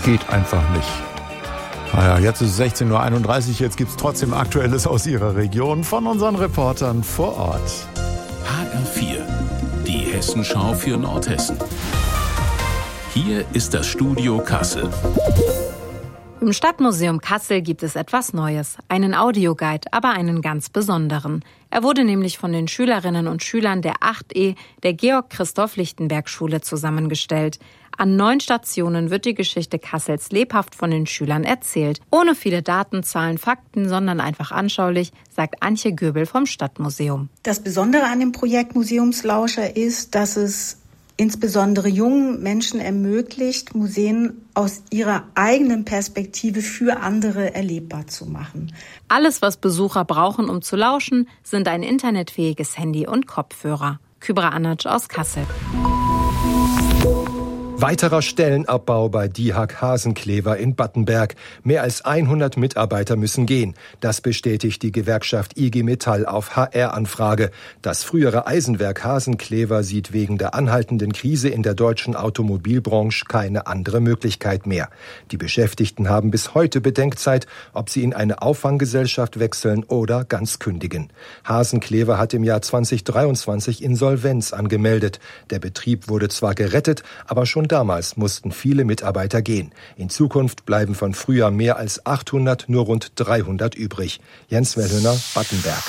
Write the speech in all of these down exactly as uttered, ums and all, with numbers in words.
geht einfach nicht. Naja, jetzt ist es sechzehn Uhr einunddreißig, jetzt gibt's trotzdem Aktuelles aus Ihrer Region von unseren Reportern vor Ort. H R vier, die Hessenschau für Nordhessen. Hier ist das Studio Kassel. Im Stadtmuseum Kassel gibt es etwas Neues, einen Audioguide, aber einen ganz besonderen. Er wurde nämlich von den Schülerinnen und Schülern der acht E der Georg-Christoph-Lichtenberg-Schule zusammengestellt. An neun Stationen wird die Geschichte Kassels lebhaft von den Schülern erzählt. Ohne viele Daten, Zahlen, Fakten, sondern einfach anschaulich, sagt Antje Göbel vom Stadtmuseum. Das Besondere an dem Projekt Museumslauscher ist, dass es insbesondere jungen Menschen ermöglicht, Museen aus ihrer eigenen Perspektive für andere erlebbar zu machen. Alles, was Besucher brauchen, um zu lauschen, sind ein internetfähiges Handy und Kopfhörer. Kübra Anac aus Kassel. Weiterer Stellenabbau bei D I H A C Hasenclever in Battenberg. Mehr als hundert Mitarbeiter müssen gehen. Das bestätigt die Gewerkschaft I G Metall auf H R-Anfrage. Das frühere Eisenwerk Hasenclever sieht wegen der anhaltenden Krise in der deutschen Automobilbranche keine andere Möglichkeit mehr. Die Beschäftigten haben bis heute Bedenkzeit, ob sie in eine Auffanggesellschaft wechseln oder ganz kündigen. Hasenclever hat im Jahr zweitausenddreiundzwanzig Insolvenz angemeldet. Der Betrieb wurde zwar gerettet, aber schon damals mussten viele Mitarbeiter gehen. In Zukunft bleiben von früher mehr als achthundert nur rund dreihundert übrig. Jens Wellhöner, Battenberg.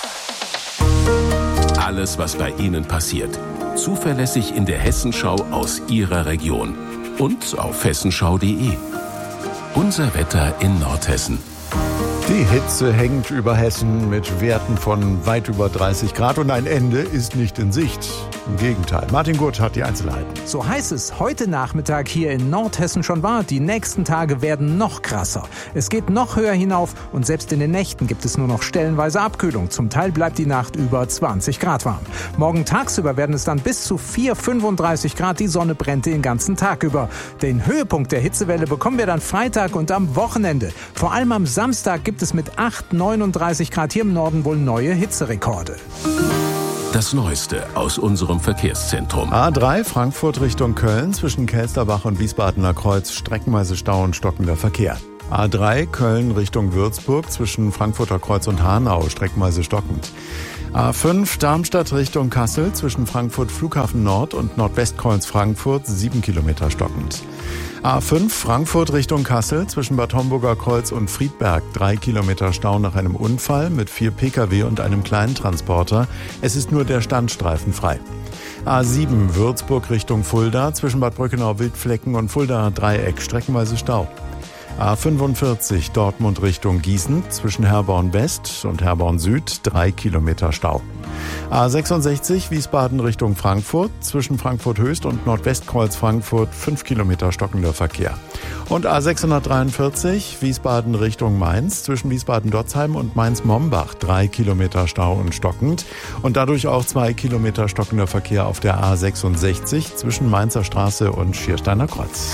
Alles, was bei Ihnen passiert. Zuverlässig in der Hessenschau aus Ihrer Region. Und auf hessenschau punkt de. Unser Wetter in Nordhessen. Die Hitze hängt über Hessen mit Werten von weit über dreißig Grad und ein Ende ist nicht in Sicht. Im Gegenteil. Martin Gurt hat die Einzelheiten. So heiß es heute Nachmittag hier in Nordhessen schon war. Die nächsten Tage werden noch krasser. Es geht noch höher hinauf und selbst in den Nächten gibt es nur noch stellenweise Abkühlung. Zum Teil bleibt die Nacht über zwanzig Grad warm. Morgen tagsüber werden es dann bis zu vier, fünfunddreißig Grad. Die Sonne brennt den ganzen Tag über. Den Höhepunkt der Hitzewelle bekommen wir dann Freitag und am Wochenende. Vor allem am Samstag gibt es mit acht, neununddreißig Grad hier im Norden wohl neue Hitzerekorde. Das Neueste aus unserem Verkehrszentrum. A drei Frankfurt Richtung Köln zwischen Kelsterbach und Wiesbadener Kreuz streckenweise Stau und stockender Verkehr. A drei Köln Richtung Würzburg zwischen Frankfurter Kreuz und Hanau streckenweise stockend. A fünf Darmstadt Richtung Kassel zwischen Frankfurt Flughafen Nord und Nordwestkreuz Frankfurt sieben Kilometer stockend. A fünf Frankfurt Richtung Kassel zwischen Bad Homburger Kreuz und Friedberg drei Kilometer Stau nach einem Unfall mit vier Pkw und einem kleinen Transporter. Es ist nur der Standstreifen frei. A sieben Würzburg Richtung Fulda zwischen Bad Brückenau-Wildflecken und Fuldaer Dreieck streckenweise Stau. A fünfundvierzig Dortmund Richtung Gießen zwischen Herborn West und Herborn Süd drei Kilometer Stau. A sechsundsechzig Wiesbaden Richtung Frankfurt zwischen Frankfurt Höchst und Nordwestkreuz Frankfurt fünf Kilometer stockender Verkehr. Und A sechshundertdreiundvierzig Wiesbaden Richtung Mainz zwischen Wiesbaden-Dotzheim und Mainz-Mombach drei Kilometer Stau und stockend. Und dadurch auch zwei Kilometer stockender Verkehr auf der A sechsundsechzig zwischen Mainzer Straße und Schiersteiner Kreuz.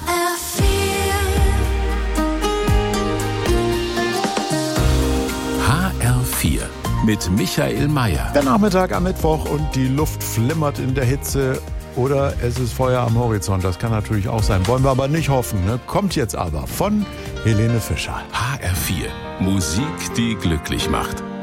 H R vier mit Michael Mayer. Der Nachmittag am Mittwoch und die Luft flimmert in der Hitze. Oder es ist Feuer am Horizont. Das kann natürlich auch sein. Wollen wir aber nicht hoffen. Ne? Kommt jetzt aber von Helene Fischer. H R vier. Musik, die glücklich macht.